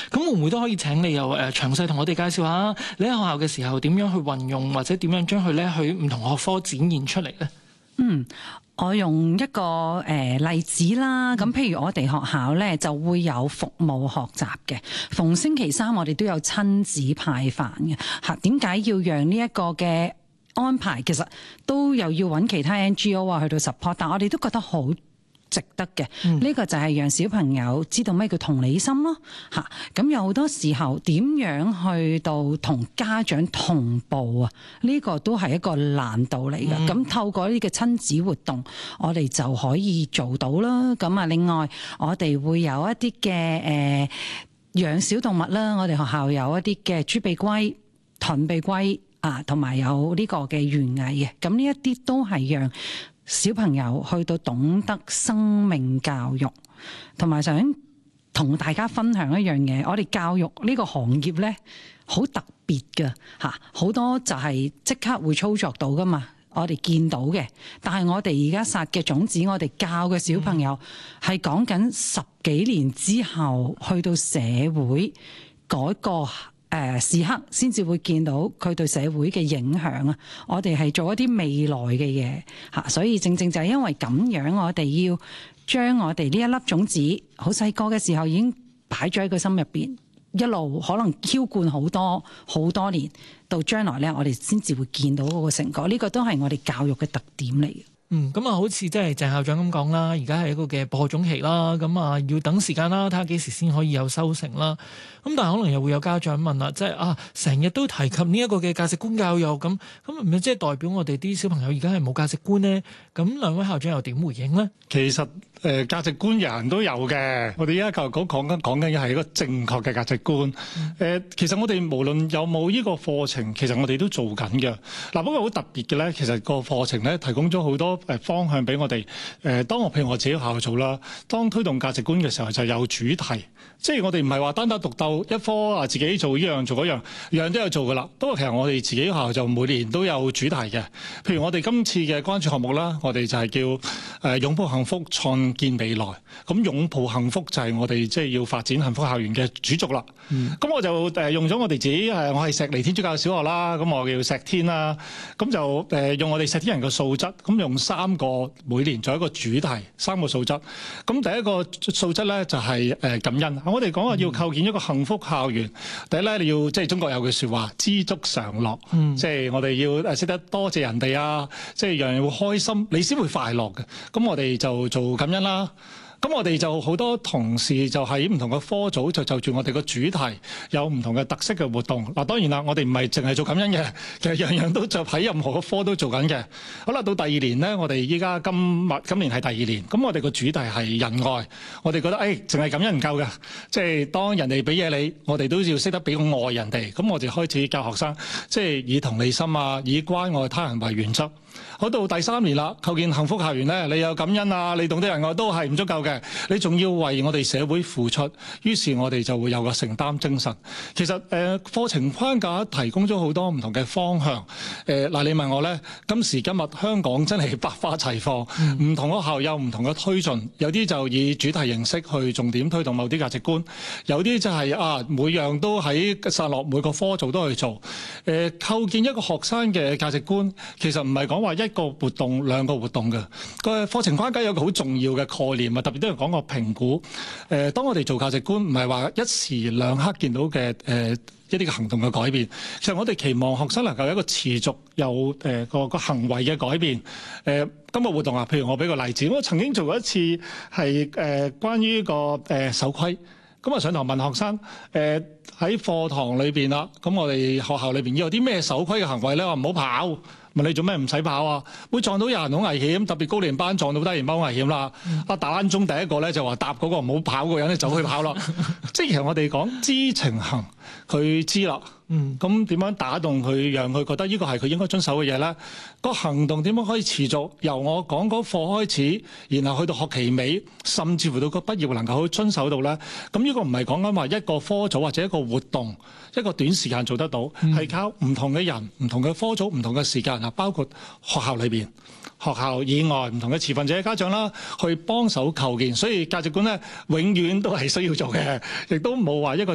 咁會唔會都可以請你又詳細同我哋介紹下你喺學校嘅時候點樣去運用，或者點樣將佢咧去唔同學科展現出嚟咧？ 我用一個例子啦，咁譬如我哋學校咧就會有服務學習嘅，逢星期三我哋都有親子派飯嘅嚇。點解要讓呢一個嘅安排？其實都又要揾其他 NGO 啊去到 support， 但我哋都覺得好值得嘅。呢個就係讓小朋友知道咩叫同理心咯嚇。咁有好多時候點樣去到同家長同步啊？呢個都係一個難度嚟嘅。咁透過呢個親子活動，我哋就可以做到啦。咁啊，另外我哋會有一啲嘅養小動物啦。我哋學校有一啲嘅豬鼻龜、盾鼻龜啊，同埋有呢個嘅園藝嘅。咁呢一啲都係讓小朋友去到懂得生命教育，同埋想同大家分享一樣嘢，我哋教育呢個行業呢，好特別嘅嚇，好多就係即刻會操作到噶嘛，我哋見到嘅。但係我哋而家撒嘅種子，我哋教嘅小朋友係講緊10幾年之後去到社會改個時刻先至會見到佢對社會嘅影響啊！我哋係做一啲未來嘅嘢嚇，所以正正就係因為咁樣，我哋要將我哋呢一粒種子，好細個嘅時候已經擺咗喺佢心入邊，一路可能澆灌好多年，到將來咧，我哋先至會見到嗰個成果。呢個都係我哋教育嘅特點嚟嘅。 咁啊，好似即係鄭校長咁講啦，而家係一個嘅播種期啦，咁啊要等時間啦，睇下幾時先可以有收成啦。咁但係可能又會有家長問啦，即係成日都提及呢一個嘅價值觀教育，咁唔係即係代表我哋啲小朋友而家係冇價值觀呢？咁兩位校長又點回應呢？ 其實價值觀人人都有嘅，我哋而家教育局講緊嘅係一個正確嘅價值觀。其實我哋無論有冇呢個課程，其實我哋都做緊嘅。嗱，不過好特別嘅咧，其實個課程咧提供咗好多方向俾我哋。譬如我自己學校做啦，當推動價值觀嘅時候就有主題，即係我哋唔係話單打獨鬥一科啊，自己做呢樣做嗰樣，樣都有做噶啦。不過其實我哋自己學校就每年都有主題嘅。譬如我哋今次嘅關注項目啦，我哋就係叫擁抱幸福創建未來。咁擁抱幸福就係我哋即係要發展幸福校園嘅主軸啦。咁我就用咗我哋自己我係石籬天主教小學啦，咁我叫石天啦。咁就用我哋石天人嘅素質，咁用3個每年做一個主題，3個素質。咁第一個素質咧就係感恩。我哋講話要構建一個幸福校園，第一咧你要即係中國有句說話，知足常樂，即係我哋要識得多謝人哋啊，即係讓人會開心，你先會快樂嘅。咁我哋就做感恩啦。咁我哋就好多同事就喺唔同嘅科組就住我哋個主題有唔同嘅特色嘅活動。嗱，當然啦，我哋唔係淨係做感恩嘅，其實樣樣都就喺任何個科都做緊嘅。好啦，到第2年呢，我哋依家今年係第2年，咁我哋個主題係仁愛。我哋覺得淨係感恩唔夠嘅，即係當人哋俾嘢你，我哋都要識得俾個愛人哋。咁我哋開始教學生，即係以同理心啊，以關愛他人為原則。好到第3年啦，構建幸福校園咧，你有感恩啊，你懂得仁愛都係唔足夠嘅，你仲要為我哋社會付出，於是我哋就會有個承擔精神。其實課程框架提供咗好多唔同嘅方向。嗱，你問我咧，今時今日香港真係百花齊放，唔同學校有唔同嘅推進，有啲就以主題形式去重點推動某啲價值觀，有啲就係每樣都喺散落每個科組都去做。構建一個學生嘅價值觀，其實唔係講話一個活動2個活動嘅。個課程框架有個好重要嘅概念啊，特別都係講個評估。當我哋做價值觀，唔係話一時兩刻見到嘅一啲嘅行動嘅改變。其實我哋期望學生能夠有一個持續有個行為嘅改變。今個活動啊，譬如我俾個例子，我曾經做過一次係關於個守規。咁啊上堂問學生喺課堂裏邊啦，咁我哋學校裏邊要有啲咩守規嘅行為咧？話唔好跑，問你做咩唔使跑啊？會撞到人好危險，特別高年班撞到低年班好危險啦。打爛鐘第一個咧就話搭嗰個唔好跑嗰個人咧就去跑啦。即係其實我哋講知情行，佢知啦。咁點樣打動佢，讓佢覺得呢個係佢應該遵守嘅嘢咧？個行動點樣可以持續？由我講嗰課開始，然後去到學期尾，甚至乎到個畢業能夠去遵守到咧？咁呢個唔係講緊話一個科組或者一個活動，一個短時間做得到，係靠唔同嘅人、唔同嘅科組、唔同嘅時間啊，包括學校裏邊、學校以外唔同嘅持份者家長啦，去幫手構建。所以價值觀咧，永遠都係需要做嘅，亦都冇話一個